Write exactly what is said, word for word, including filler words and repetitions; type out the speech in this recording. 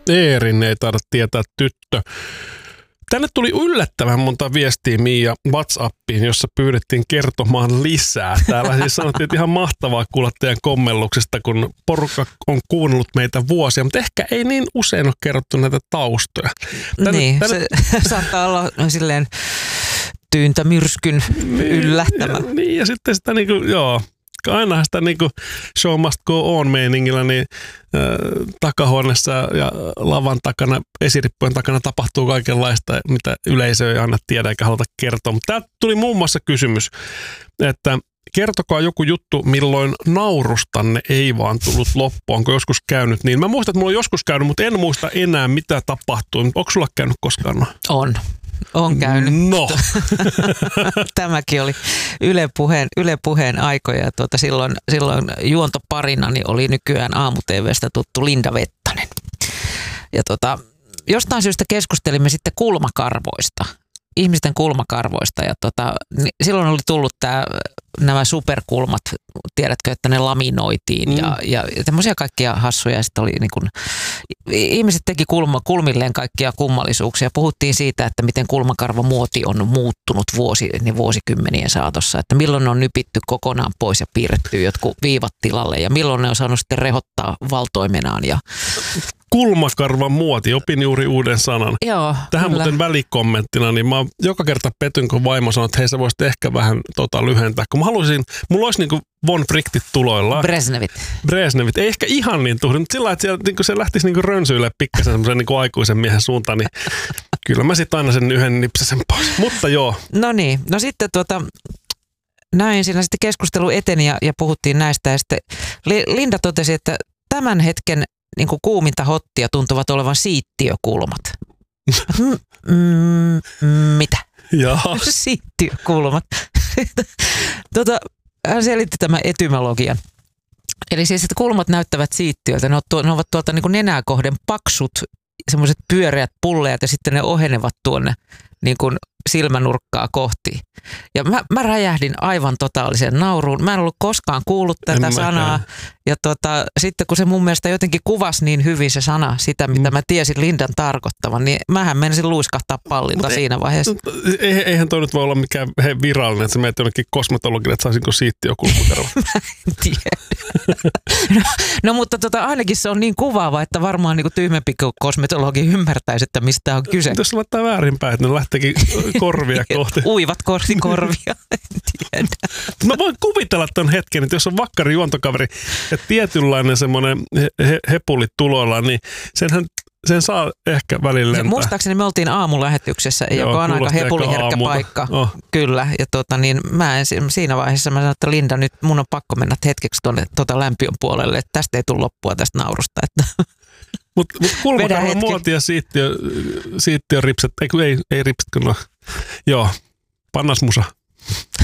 Eerin ei taida tietää tyttö. Tänne tuli yllättävän monta viestiä Miia WhatsAppiin, jossa pyydettiin kertomaan lisää. Täällä siis sanottiin, että ihan mahtavaa kuulla teidän kommelluksista, kun porukka on kuunnellut meitä vuosia, mutta ehkä ei niin usein ole kerrottu näitä taustoja. Tänne, niin, tänne... se saattaa olla no, silleen tyyntämyrskyn yllättämä. Niin, niin, ja sitten sitä niinku, joo. Ainahan sitä niin kuin show must go on -meiningillä, niin äh, takahuoneessa ja lavan takana, esirippujen takana tapahtuu kaikenlaista, mitä yleisö ei aina tiedä eikä haluta kertoa. Mutta täältä tuli muun muassa kysymys, että kertokaa joku juttu, milloin naurustanne ei vaan tullut loppuun. Onko joskus käynyt niin? Mä muistan, että mulla on joskus käynyt, mutta en muista enää, mitä tapahtui. Onko sulla käynyt koskaan? On. On käynyt. No. Tämäkin oli Yle Puheen, Yle Puheen aikoja. Tuota, silloin, silloin juontoparinani oli nykyään aamu-T V:stä tuttu Linda Vettanen. Ja tuota, jostain syystä keskustelimme sitten kulmakarvoista, ihmisten kulmakarvoista. Ja tuota, niin silloin oli tullut tää, nämä superkulmat, tiedätkö, että ne laminoitiin ja, mm. ja, ja tämmöisiä kaikkia hassuja. Ja sitten oli niin kuin, ihmiset teki kulma, kulmilleen kaikkia kummallisuuksia. Puhuttiin siitä, että miten kulmakarvomuoti on muuttunut vuosi, niin vuosikymmenien saatossa. Että milloin ne on nypitty kokonaan pois ja piirretty jotkut viivat tilalle ja milloin ne on saanut sitten rehottaa valtoimenaan. Ja kulmakarvan muoti, opin juuri uuden sanan. Joo, tähän kyllä. Muuten välikommenttina, niin mä joka kerta petyn, kun vaimo sanoo, että hei sä voisit ehkä vähän tota lyhentää. Kun mä haluaisin, mulla olisi niinku von Friktit tuloilla. Brezhnevit. Brezhnevit. Ei ehkä ihan niin tuhdi, mutta sillä lailla, että siellä, niin se lähtisi niin rönsyille pikkasen semmoisen niin aikuisen miehen suuntaan, niin kyllä mä sitten aina sen yhden nipsasen pois. Mutta joo. No niin, no sitten tuota, näin siinä sitten keskustelu eteni ja, ja puhuttiin näistä. Ja sitten Linda totesi, että tämän hetken niin kuin kuuminta hottia tuntuvat olevan siittiökulmat. mm, mitä? Siittiökulmat. tota, hän selitti tämän etymologian. Eli siis, että kulmat näyttävät siittiöiltä. Ne ovat tuolta niin kuin nenää kohden paksut, semmoiset pyöreät pulleat ja sitten ne ohenevat tuonne niin kuin silmänurkkaa kohti. Ja mä, mä räjähdin aivan totaalisen nauruun. Mä en ollut koskaan kuullut tätä en sanaa. Mäkään. Ja tota, sitten kun se mun mielestä jotenkin kuvasi niin hyvin se sana, sitä mitä mä tiesin Lindan tarkoittavan, niin mähän menisin luiskahtaa pallilta Mut siinä vaiheessa. Eihän toi nyt voi olla mikään virallinen, että sä menet jonnekin kosmetologille, että saisinko siittiökulmakarva. Mä en tiedä. no, no mutta tota, ainakin se on niin kuvaava, että varmaan niin kuin tyhmempi kosmetologi ymmärtäisi, että mistä on kyse. Jos laittaa väärinpäin, että ne lähteekin korvia kohti. Uivat kohti korvia, en tiedä. Mä voin kuvitella ton hetken, että jos on vakkari juontokaveri ja tietynlainen semmoinen he, hepuli tuloilla, niin senhän sen saa ehkä välillä lentää. Muistaakseni me oltiin aamulähetyksessä, Joo, joka on aika hepuliherkkä paikka. Oh. Kyllä, ja tota, niin mä en, siinä vaiheessa mä sanoin, että Linda, nyt mun on pakko mennä hetkeksi tuonne tota lämpiön puolelle, että tästä ei tule loppua tästä naurusta. Että Mutta mut kulmakarvan muoti ja siittiö, siittiö ripset, ei, ei, ei ripset, no. Joo, pannasmusa.